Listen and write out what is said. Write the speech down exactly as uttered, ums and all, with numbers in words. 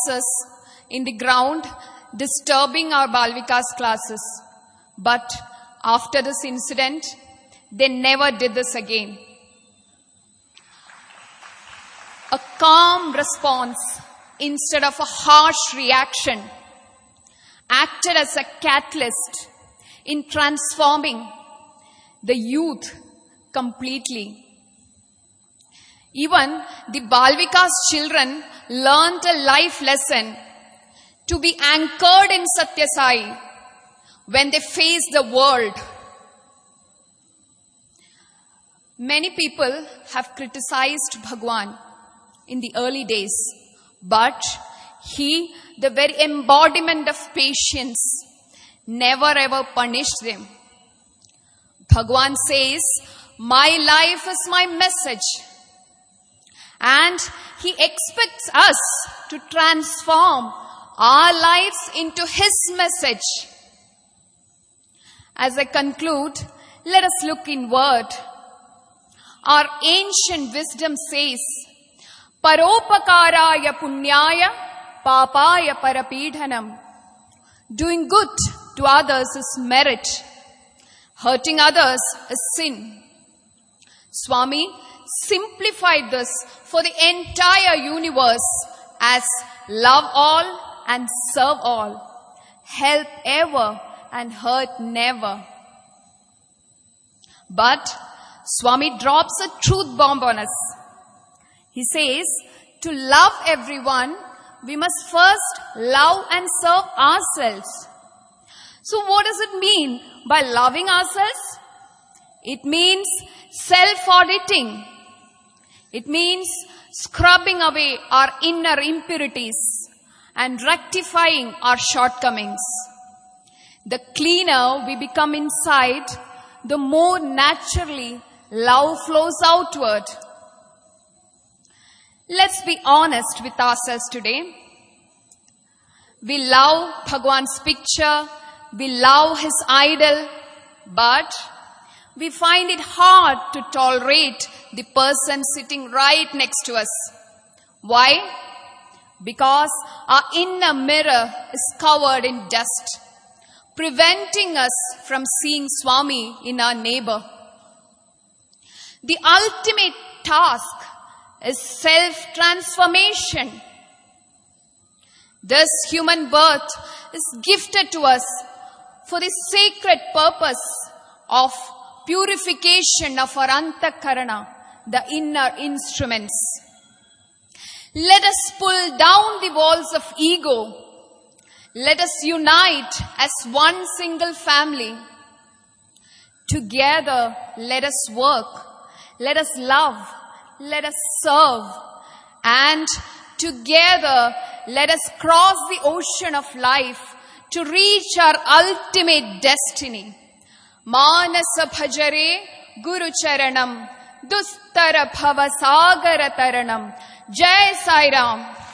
boxes in the ground, disturbing our Balvikas classes. But after this incident, they never did this again. A calm response instead of a harsh reaction acted as a catalyst in transforming the youth completely. Even the Balvikas children learned a life lesson to be anchored in Satya Sai when they face the world. Many people have criticized Bhagwan in the early days, but he, the very embodiment of patience, never ever punished them. Bhagwan says, "My life is my message." And he expects us to transform our lives into his message. As I conclude, let us look inward. Our ancient wisdom says, "Paropakaraya punyaya papaya parapidhanam." Doing good to others is merit. Hurting others is sin. Swami simplified this for the entire universe as love all and serve all, help ever and hurt never. But Swami drops a truth bomb on us. He says, to love everyone, we must first love and serve ourselves. So what does it mean by loving ourselves? It means self-auditing. It means scrubbing away our inner impurities and rectifying our shortcomings. The cleaner we become inside, the more naturally love flows outward. Let's be honest with ourselves today. We love Bhagwan's picture, we love his idol, but we find it hard to tolerate the person sitting right next to us. Why? Because our inner mirror is covered in dust, preventing us from seeing Swami in our neighbor. The ultimate task is self-transformation. This human birth is gifted to us for the sacred purpose of purification of our antakarana, the inner instruments. Let us pull down the walls of ego. Let us unite as one single family. Together, let us work. Let us love. Let us serve. And together, let us cross the ocean of life to reach our ultimate destiny. Manasa bhajare Guru Charanam Dustara Bhava Sagara Taranam. Jai Sai Ram.